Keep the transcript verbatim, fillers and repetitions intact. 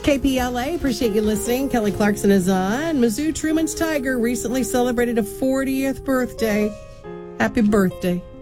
K P L A, appreciate you listening. Kelly Clarkson is on. Mizzou Truman's Tiger recently celebrated a fortieth birthday. Happy birthday.